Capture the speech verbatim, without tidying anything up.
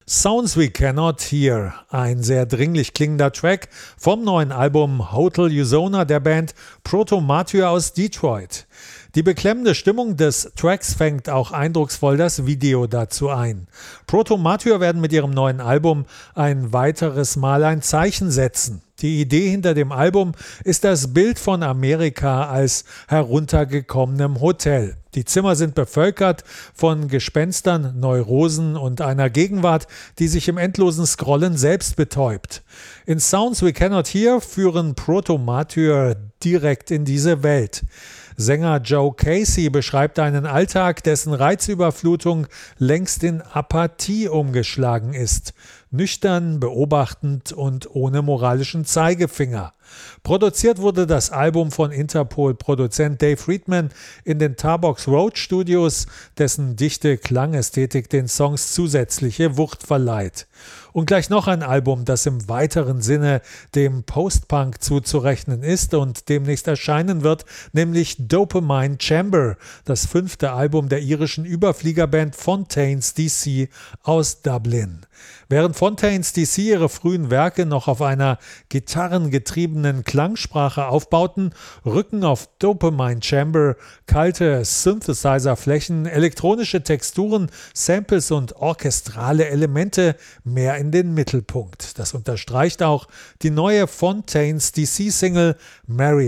Sounds We Cannot Hear, ein sehr dringlich klingender Track vom neuen Album Hotel Usona der Band Proto Martyr aus Detroit. Die beklemmende Stimmung des Tracks fängt auch eindrucksvoll das Video dazu ein. Proto Martyr werden mit ihrem neuen Album ein weiteres Mal ein Zeichen setzen. Die Idee hinter dem Album ist das Bild von Amerika als heruntergekommenem Hotel. Die Zimmer sind bevölkert von Gespenstern, Neurosen und einer Gegenwart, die sich im endlosen Scrollen selbst betäubt. In Sounds We Cannot Hear führen Proto Martyr direkt in diese Welt. Sänger Joe Casey beschreibt einen Alltag, dessen Reizüberflutung längst in Apathie umgeschlagen ist. Nüchtern, beobachtend und ohne moralischen Zeigefinger. Produziert wurde das Album von Interpol-Produzent Dave Friedman in den Tarbox Road Studios, dessen dichte Klangästhetik den Songs zusätzliche Wucht verleiht. Und gleich noch ein Album, das im weiteren Sinne dem Post-Punk zuzurechnen ist und demnächst erscheinen wird, nämlich Dopamine Chamber, das fünfte Album der irischen Überfliegerband Fontaines D C aus Dublin. Während Fontaines D C ihre frühen Werke noch auf einer gitarrengetriebenen Klangsprache aufbauten, rücken auf Dopamine Chamber kalte Synthesizer-Flächen, elektronische Texturen, Samples und orchestrale Elemente mehr in den Mittelpunkt. Das unterstreicht auch die neue Fontaines D C-Single Mary